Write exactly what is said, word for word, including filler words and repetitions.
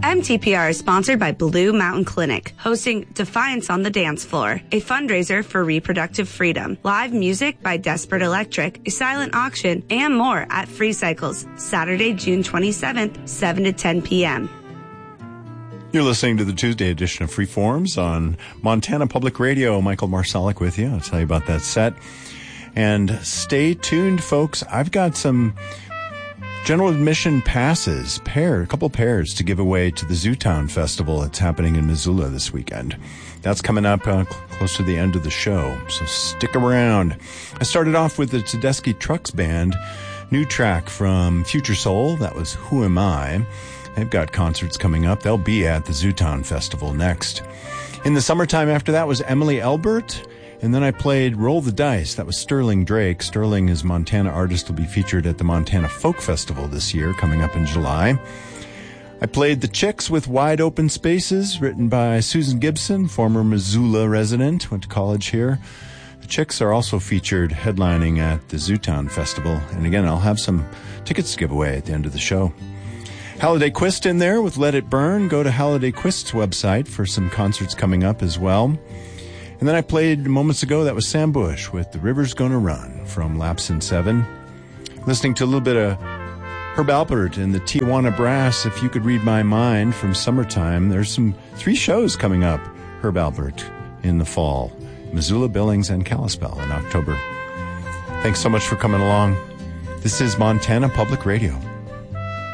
M T P R is sponsored by Blue Mountain Clinic, hosting Defiance on the Dance Floor, a fundraiser for reproductive freedom, live music by Desperate Electric, a silent auction, and more at Free Cycles, Saturday, June twenty-seventh, seven to ten p.m. You're listening to the Tuesday edition of Freeforms on Montana Public Radio. Michael Marsalic with you. I'll tell you about that set. And stay tuned, folks. I've got some general admission passes, pair, a couple pairs to give away to the Zootown Festival. It's happening in Missoula this weekend. That's coming up uh, cl- close to the end of the show, so stick around. I started off with the Tedeschi Trucks Band, new track from Future Soul. That was Who Am I? They've got concerts coming up. They'll be at the Zootown Festival next. In the summertime after that was Emily Elbert. And then I played Roll the Dice. That was Sterling Drake. Sterling is Montana artist, will be featured at the Montana Folk Festival this year, coming up in July. I played The Chicks with Wide Open Spaces, written by Susan Gibson, former Missoula resident, went to college here. The Chicks are also featured headlining at the Zootown Festival. And again, I'll have some tickets to give away at the end of the show. Halliday Quist in there with Let It Burn. Go to Halliday Quist's website for some concerts coming up as well. And then I played moments ago, that was Sam Bush with The River's Gonna Run from Lapson seven. Listening to a little bit of Herb Alpert and the Tijuana Brass, If You Could Read My Mind from Summertime. There's some three shows coming up, Herb Alpert, in the fall. Missoula, Billings, and Kalispell in October. Thanks so much for coming along. This is Montana Public Radio.